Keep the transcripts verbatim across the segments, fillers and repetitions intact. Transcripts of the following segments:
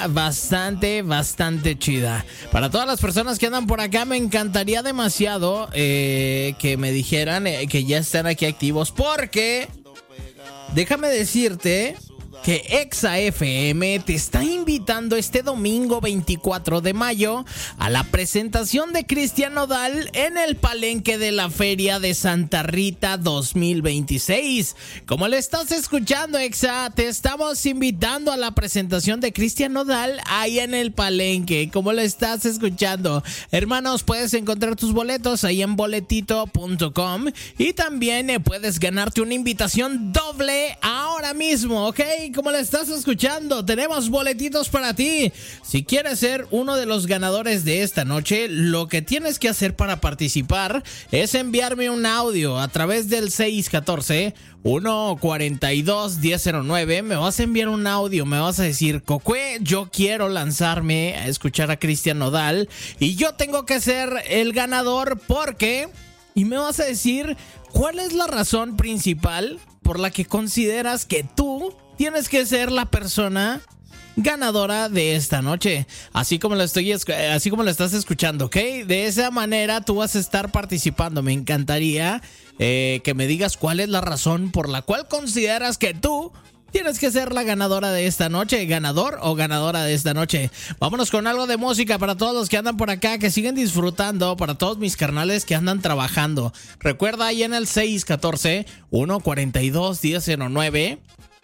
está bastante, bastante chida. Para todas las personas que andan por acá, me encantaría demasiado eh, que me dijeran eh, que ya están aquí activos, porque déjame decirte que Exa F M te está invitando este domingo veinticuatro de mayo a la presentación de Cristian Nodal en el Palenque de la Feria de Santa Rita dos mil veintiséis. Como le estás escuchando, Exa, te estamos invitando a la presentación de Cristian Nodal ahí en el Palenque. Como lo estás escuchando, hermanos, puedes encontrar tus boletos ahí en boletito punto com y también eh, puedes ganarte una invitación doble ahora mismo, ¿ok? Como le estás escuchando, tenemos boletitos para ti. Si quieres ser uno de los ganadores de esta noche, lo que tienes que hacer para participar es enviarme un audio a través del seis uno cuatro, uno cuatro dos, uno cero cero nueve. Me vas a enviar un audio, me vas a decir: Cocue, yo quiero lanzarme a escuchar a Cristian Nodal y yo tengo que ser el ganador porque... Y me vas a decir cuál es la razón principal por la que consideras que tú tienes que ser la persona ganadora de esta noche, así como lo estoy, así como lo estás escuchando, ¿ok? De esa manera tú vas a estar participando. Me encantaría eh, que me digas cuál es la razón por la cual consideras que tú tienes que ser la ganadora de esta noche, ganador o ganadora de esta noche. Vámonos con algo de música para todos los que andan por acá, que siguen disfrutando, para todos mis carnales que andan trabajando. Recuerda ahí en el seis uno cuatro, uno cuatro dos, uno cero cero nueve.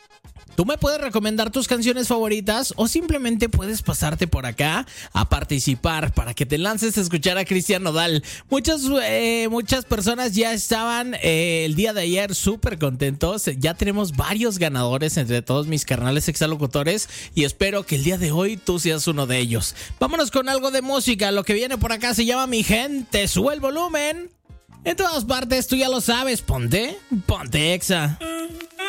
Tú me puedes recomendar tus canciones favoritas o simplemente puedes pasarte por acá a participar para que te lances a escuchar a Cristian Nodal. Muchas, eh, muchas personas ya estaban eh, el día de ayer súper contentos. Ya tenemos varios ganadores entre todos mis carnales exalocutores y espero que el día de hoy tú seas uno de ellos. Vámonos con algo de música. Lo que viene por acá se llama Mi Gente. Sube el volumen. En todas partes, tú ya lo sabes. Ponte, ponte Exa.